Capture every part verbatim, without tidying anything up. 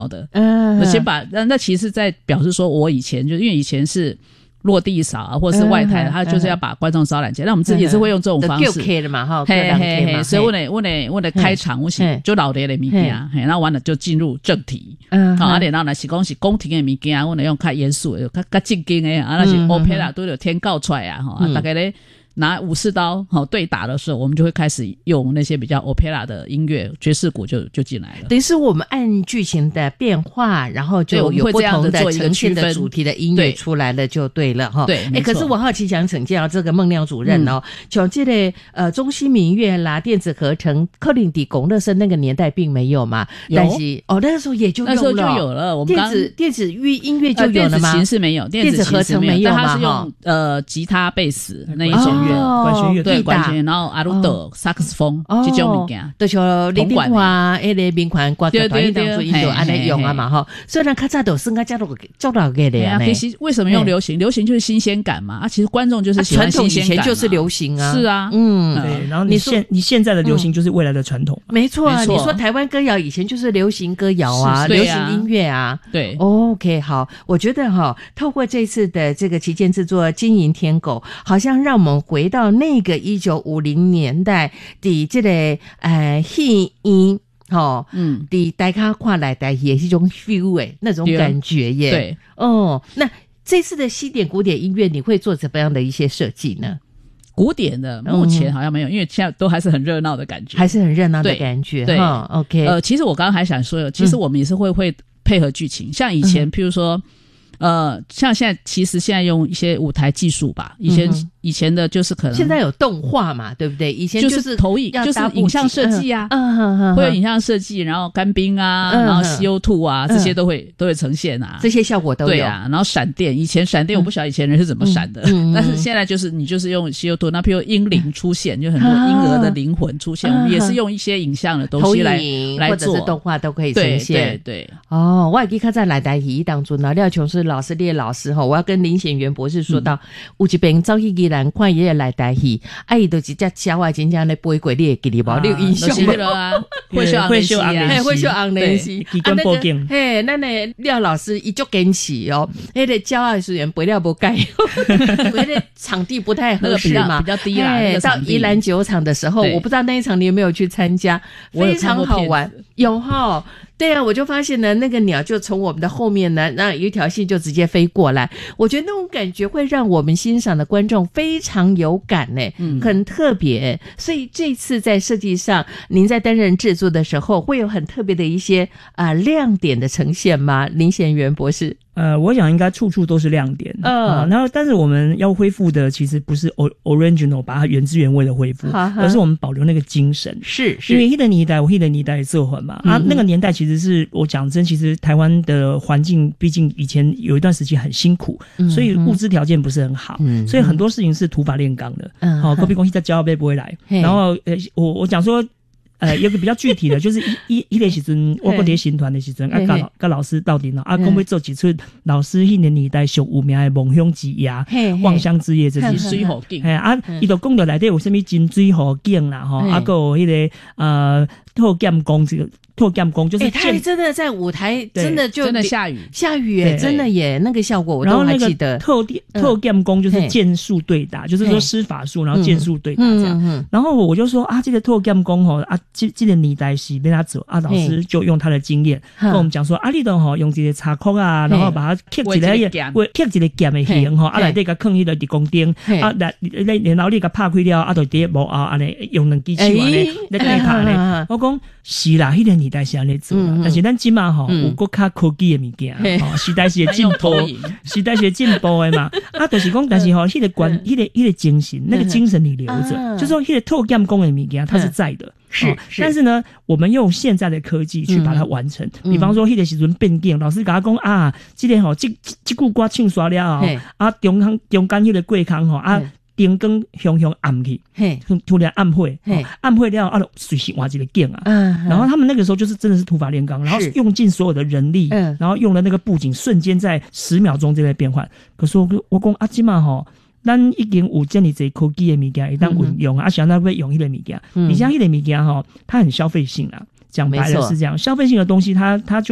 的，嗯，先把那那其实在表示说我以前就因为以前是落地扫啊，或是外台，他就是要把观众招揽起来。那我们自己也是会用这种方式， K 的嘛哈， 嘿嘿嘿，所以我的我的我的开场我是就老的的物件，嘿，然后完了就进入正题，嗯，好，啊，然后呢是讲是宫廷的物件，我呢用较严肃的、较较正经的啊，那是 opera 都有天告出来啊，哈，大概咧。拿武士刀好对打的时候，我们就会开始用那些比较 opera 的音乐，爵士鼓就就进来了。 等于是我们按剧情的变化，然后就有不同的呈现的主题的音乐出来了，就对了哈。 对， 哎，可是我好奇想请教这个孟亮主任哦，像这个呃中西民乐啦、电子合成、克林迪龚乐声那个年代并没有嘛，但是哦那个时候也就有了， 那时候就有了。我们电子电子音乐就有了吗？ 电子琴是没有，电子合成没有，但它是用呃吉他、贝斯那一种。 管弦乐对管弦，然后阿鲁德、萨克斯风这种物件， 就像李丁华迄个民权歌剧团当初因就安尼用啊嘛吼。虽然较早都生个叫做叫老个的呀。 其实为什么用流行？流行就是新鲜感嘛。啊，其实观众就是喜欢新鲜感。 传统以前就是流行啊。 是啊， 嗯，对。然后你现你现在的流行就是未来的传统。 没错啊，你说台湾歌谣以前就是流行歌谣啊，流行音乐啊。 对 ，OK， 好，我觉得哈，透过这次的这个旗舰制作《金银天狗》，好像让我们回到那个一九五零年代的这个呃戏院吼，嗯，的大家看来台也是一种 feel 诶，那种感觉耶。 对， 哦，那这次的西点古典音乐，你会做怎么样的一些设计呢？ 古典的目前好像没有，嗯、因为现在都还是很热闹的感觉， 还是很热闹的感觉。 对，对 ，OK。 呃，其实我刚刚还想说，其实我们也是会、嗯、会配合剧情，像以前，譬如说。呃，像现在其实现在用一些舞台技术吧，以前、嗯、以前的就是可能现在有动画嘛，对不对？以前就是投影，就是影像设计啊， 嗯嗯嗯， 会有影像设计，然后干冰啊，嗯、然后 C O 二 啊，嗯、这些都会都会呈现啊， 这些效果都有。 对啊，然后闪电，以前闪电我不晓得以前人是怎么闪的，嗯嗯、但是现在就是你就是用 C O 二，那譬如婴灵出现，就很多婴儿的灵魂出现，嗯、我们也是用一些影像的东西来来做， 或者是动画都可以呈现。 对对对。 哦，我还记得在来台语当中呢，廖琼是老师列老师。我要跟林显元博士说到，有一边走去宜兰看爷爷来台戏，啊，伊都直接教我真正咧背过你的记忆无？你有印象无？ 啊，会秀会秀昂嘿，会秀昂联系， 机关报警。 嘿，咱的廖老师伊足坚持哦，那个教爱student背了不该，那个场地不太合适嘛， 比较低啦。 到宜兰酒厂的时候，我不知道那一场你有没有去参加，非常好玩，有哈。对啊，我就发现呢，那个鸟就从我们的后面呢，那有一条线就直接飞过来。我觉得那种感觉会让我们欣赏的观众非常有感呢，嗯，很特别。所以这次在设计上，您在担任制作的时候，会有很特别的一些啊、呃、亮点的呈现吗？林显元博士。 呃，我想应该处处都是亮点。嗯、呃，然后但是我们要恢复的其实不是 original 把它原汁原味的恢复，哈哈，而是我们保留那个精神。 是，是因为那个年代，我那个年代做混嘛，嗯、啊，那个年代其实是我讲真，其实台湾的环境，毕竟以前有一段时期很辛苦，嗯、所以物质条件不是很好，嗯、所以很多事情是土法炼钢的。嗯，好、哦，隔壁公司在教杯不会来，然后呃，我我讲说。呃，有个比较具体的，就是一一一个时阵，我个伫新团的时阵，啊，甲老甲老师斗阵咯，啊，讲要做几出老师迄年年代上有名的梦乡之夜、望乡之夜，这是水河景。 嘿啊，伊就讲到内底有啥物金水河景啦，吼，啊，个有迄个呃拓剑宫这个。拓剑宫就是， 哎、欸，他真的在舞台真的就真的下雨下雨耶，真的耶，那个效果我都还记得。 拓拓剑宫就是剑术对打，嗯、就是说施法术，然后剑术对打这样。嗯嗯、然后我就说啊，这个拓剑宫吼啊，这这个年代是被他走啊，老师就用他的经验跟我们讲说，啊，你都吼用这个插曲啊，然后把它刻一个个刻一个剑的形吼，啊来这个放迄个地公灯，啊来然后你个拍开了，啊就伫幕后安尼用两支手安尼来对拍呢。我讲是啦，迄个年代是安尼做啦，但是咱即马吼有搁较科技的物件，吼时代是会进步，时代是会进步的嘛。啊，就是讲，但是吼，迄个观，迄个迄个精神，那个精神你留着，就说迄个拓剑宫的物件，它是在的。是，但是呢，我们用现在的科技去把它完成。比方说，迄个时阵变景，老师甲我讲啊，即个吼，即即句歌唱煞了后，啊中间中间迄个过空吼啊。灯光向向暗去，突然暗会，暗会了啊，随时换一个景啊。嗯、然后他们那个时候就是真的是土法炼钢，然后用尽所有的人力，嗯、然后用了那个布景，瞬间在十秒钟之内变换。可是我我讲啊，即嘛吼，咱已经有这么侪科技的物件，会当运用啊，想到要用迄个物件，你像迄个物件吼，它很消费性啊。讲白了是这样，消费性的东西它，它它就是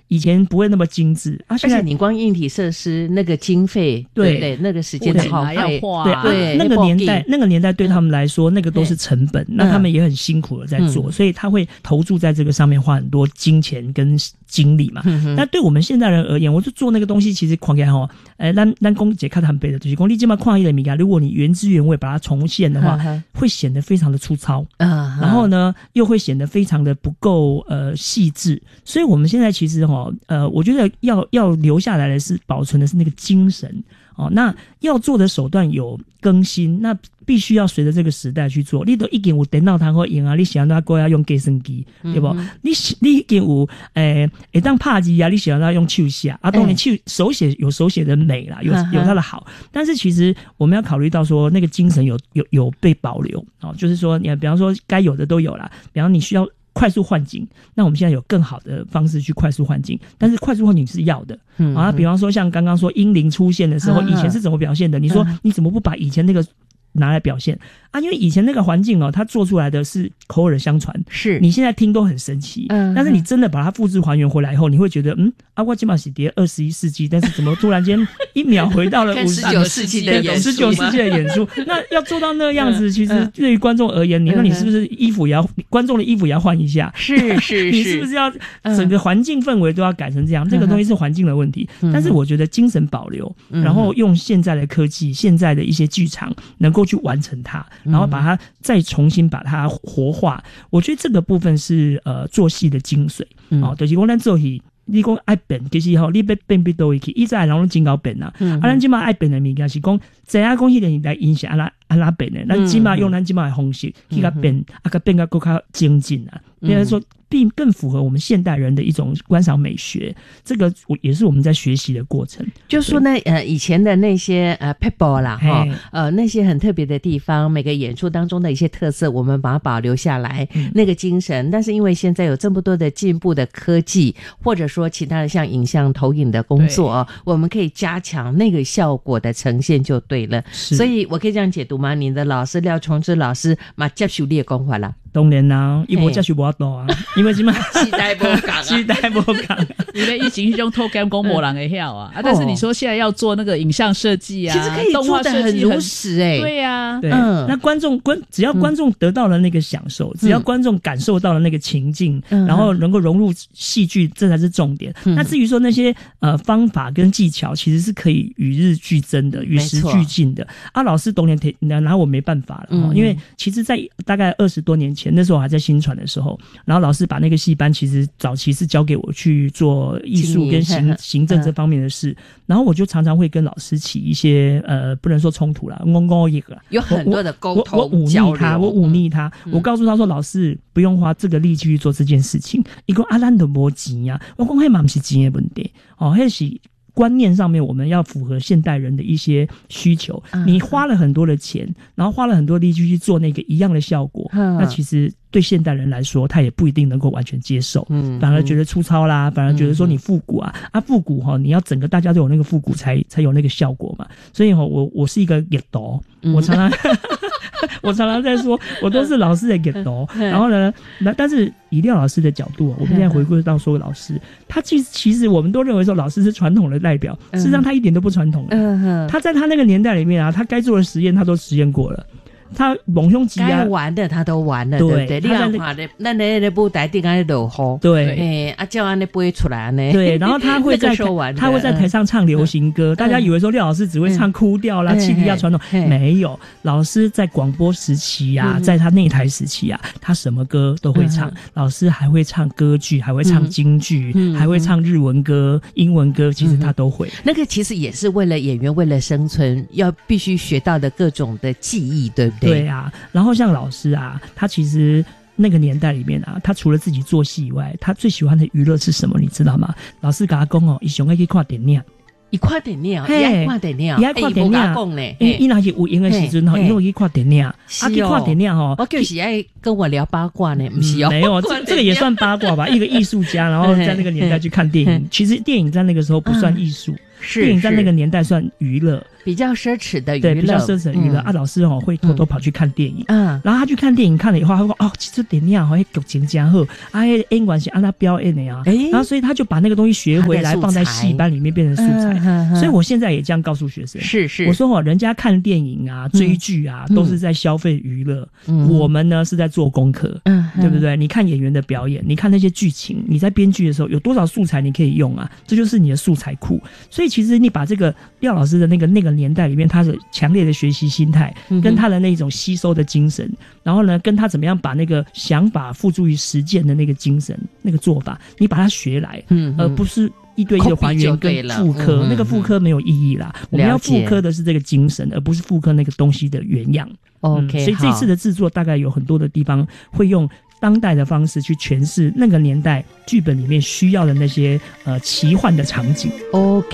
以前不会那么精致啊， 而且你光硬体设施那个经费，对不对？那个时间的耗费， 对对，那个年代那个年代对他们来说，那个都是成本，那他们也很辛苦的在做，所以他会投注在这个上面，花很多金钱跟精力嘛。那对我们现代人而言，我就做那个东西，其实看起来吼，诶，咱咱讲解看坦白的，就是讲你这么看一的物件，如果你原汁原味把它重现的话，会显得非常的粗糙，然后呢，又会显得非常的不够呃细致。所以我们现在其实哈，呃，我觉得要要留下来的是保存的是那个精神哦。那要做的手段有更新，那必须要随着这个时代去做。你都已经有电脑通好用啊，你想到过要用计算机，对不？嗯、你你已经有诶，会当拍字啊，你想到用手写啊，当然手手写有手写的美啦，有有它的好。但是其实我们要考虑到说，那个精神有有有被保留哦，就是说，你比方说该有的都有啦，比方你需要快速换景，那我们现在有更好的方式去快速换景，但是快速换景是要的。嗯，啊，比方说像刚刚说英灵出现的时候，以前是怎么表现的？你说你怎么不把以前那个拿来表现啊？因为以前那个环境哦，它做出来的是口耳相传，是你现在听都很神奇，嗯，但是你真的把它复制还原回来以后，你会觉得嗯，啊，我今嘛是跌二十一世纪，但是怎么突然间一秒回到了五十九世纪的演出？ 十九世纪的演出，那要做到那样子，其实对于观众而言，你那你是不是衣服也要观众的衣服也要换一下？ 是是是， 你是不是要整个环境氛围都要改成这样？这个东西是环境的问题，但是我觉得精神保留，然后用现在的科技、现在的一些剧场能够去完成它，然后把它再重新把它活化。我觉得这个部分是呃做戏的精髓哦，就是讲咱做戏。你讲爱变，其实吼，你要变变到位去，以前人拢真够变啊。啊，咱即马爱变的物件是讲，怎样讲迄个来影响安那安那变的，咱即马用咱即马的方式去甲变，啊甲变甲更较精进啊。比如说，并更符合我们现代人的一种观赏美学，这个也是我们在学习的过程。 就说呢，呃，以前的那些呃 people 啦，哈，呃，那些很特别的地方，每个演出当中的一些特色，我们把它保留下来，嗯、那个精神。但是因为现在有这么多的进步的科技，或者说其他的像影像投影的工作，我们可以加强那个效果的呈现就对了。所以我可以这样解读吗？你的老师廖崇之老师嘛，接受你的讲法啦。 当然啦，伊无接受无多啊，因为什么？ 时代不讲， 时代不讲， 因为以前迄种偷干工无人会晓啊。啊，但是你说现在要做那个影像设计啊， 其实可以做得很如实哎、欸。 对呀、啊， 对，嗯、那观众观只要观众得到了那个享受，嗯、只要观众感受到了那个情境，嗯、然后能够融入戏剧，这才是重点。嗯、那至于说那些呃方法跟技巧，其实是可以与日俱增的，与时俱进的。啊，老师懂点，拿我没办法了、嗯、因为其实，在大概二十多年前。那时候我还在新传的时候，然后老师把那个戏班其实早期是交给我去做艺术跟行行政这方面的事，嗯、然后我就常常会跟老师起一些呃不能说冲突啦，嗡嗡一个有很多的沟通， 我我忤逆他，我忤逆他，嗯、我告诉他说，老师不用花这个力气去做这件事情，伊讲啊咱都无钱啊，我讲迄嘛不是钱的问题，哦，迄是。观念上面我们要符合现代人的一些需求，嗯、你花了很多的钱，然后花了很多力气去做那个一样的效果，嗯、那其实对现代人来说，他也不一定能够完全接受，嗯、反而觉得粗糙啦，嗯、反而觉得说你复古啊，嗯、啊复古哈，你要整个大家都有那个复古才才有那个效果嘛。所以哈，我我是一个get到，嗯、我常常我常常在说，我都是老师的 get 到，然后呢，那但是以廖老师的角度，我们现在回归到说老师，他其实其实我们都认为说老师是传统的代表，事实上他一点都不传统，嗯、他在他那个年代里面啊，他该做的实验他都实验过了。他蒙胸机啊， 该玩的他都玩了，对不对？你看看的，那那那舞台顶安尼落雨， 对， 哎，啊叫安尼飞出来呢， 对，然后他会在他会在台上唱流行歌，嗯、大家以为说廖老师只会唱哭调啦、气皮亚传统，没有，老师在广播时期啊，在他内台时期啊，他什么歌都会唱，嗯、老师还会唱歌剧，还会唱京剧，嗯、还会唱日文歌、英文歌，其实他都会。 那个其实也是为了演员为了生存要必须学到的各种的技艺，对不对？ 对啊，然后像老师啊，他其实那个年代里面啊，他除了自己做戏以外，他最喜欢的娱乐是什么？你知道吗？老师跟他讲哦，他喜欢去看电影。 伊看电影，伊爱看电影， 伊爱看电影。伊伊那是有闲的时阵吼，伊会去看电影。啊，去看电影吼， 我就是爱跟我聊八卦呢，不是哦？ 没有，这这个也算八卦吧？一个艺术家，然后在那个年代去看电影，其实电影在那个时候不算艺术。 是电影在那个年代算娱乐， 比较奢侈的娱乐， 对，比较奢侈的娱乐。嗯、啊，老师哦会偷偷跑去看电影，嗯，然后他去看电影看了以后，他说哦，其实电影啊，剧情真好，啊，演员是按他表演的呀，哎，然后所以他就把那个东西学回来，放在戏班里面变成素材。嗯、所以我现在也这样告诉学生， 是是， 我说哦，人家看电影啊、追剧啊，嗯、都是在消费娱乐，嗯、我们呢是在做功课，嗯，对不对？你看演员的表演，你看那些剧情，你在编剧的时候有多少素材你可以用啊？这就是你的素材库。所以其实你把这个廖老师的那个那个年代里面，他的强烈的学习心态，跟他的那种吸收的精神，然后呢，跟他怎么样把那个想法付诸于实践的那个精神、那个做法，你把它学来，嗯，而不是一对一的还原跟复刻，嗯、那个复刻没有意义啦。我们要复刻的是这个精神，而不是复刻那个东西的原样。 OK，、嗯、 所以这次的制作大概有很多的地方会用当代的方式去诠释那个年代剧本里面需要的那些呃奇幻的场景。 OK。